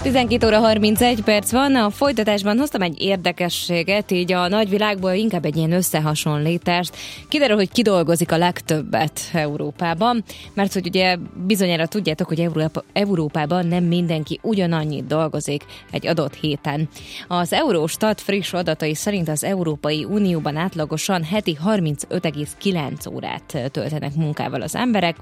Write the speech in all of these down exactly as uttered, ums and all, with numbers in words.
tizenkét óra harmincegy perc van, a folytatásban hoztam egy érdekességet, így a nagyvilágból inkább egy ilyen összehasonlítást. Kiderül, hogy ki dolgozik a legtöbbet Európában, mert hogy ugye bizonyára tudjátok, hogy Európa, Európában nem mindenki ugyanannyit dolgozik egy adott héten. Az Eurostat friss adatai szerint az Európai Unióban átlagosan heti harmincöt egész kilenc órát töltenek munkával az emberek.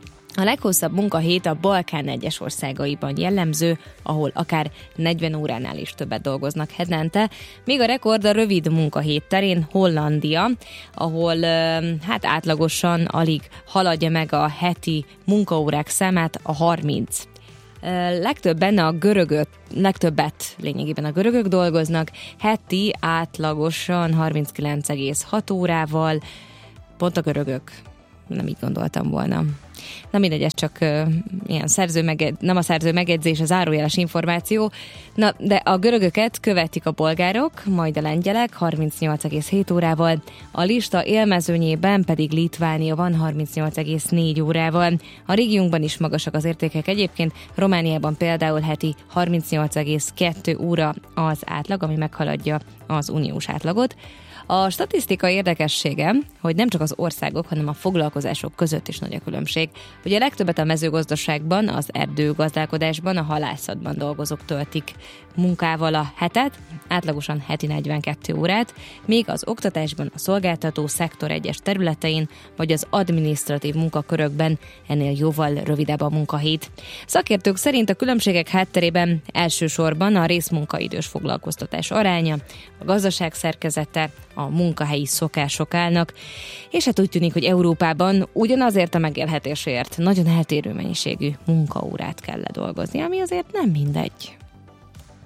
A leghosszabb munkahét a Balkán egyes országaiban jellemző, ahol akár negyven óránál is többet dolgoznak hetente, míg a rekord a rövid munkahét terén Hollandia, ahol hát átlagosan alig haladja meg a heti munkaórák számát, a harminc. Legtöbben a görögök, legtöbbet lényegében a görögök dolgoznak, heti átlagosan harminckilenc egész hat órával, pont a görögök. Nem így gondoltam volna. Na mindegy, ez csak uh, ilyen szerző meged, nem a szerző megjegyzés, az zárójeles információ. Na, de a görögöket követik a bolgárok, majd a lengyelek harmincnyolc egész hét órával, a lista élmezőnyében pedig Litvánia van harmincnyolc egész négy órával. A régiónkban is magasak az értékek egyébként, Romániában például heti harmincnyolc egész kettő óra az átlag, ami meghaladja az uniós átlagot. A statisztika érdekessége, hogy nem csak az országok, hanem a foglalkozások között is nagy a különbség. Ugye legtöbbet a mezőgazdaságban, az erdőgazdálkodásban, a halászatban dolgozók töltik munkával a hetet, átlagosan heti negyvenkét órát, míg az oktatásban, a szolgáltató szektor egyes területein, vagy az adminisztratív munkakörökben ennél jóval rövidebb a munkahét. Szakértők szerint a különbségek hátterében elsősorban a részmunkaidős foglalkoztatás aránya, a gazdaság szerkezete, a munkahelyi szokások állnak, és hát úgy tűnik, hogy Európában ugyanazért a megélhetésért nagyon eltérő mennyiségű munkaórát kell ledolgozni, ami azért nem mindegy.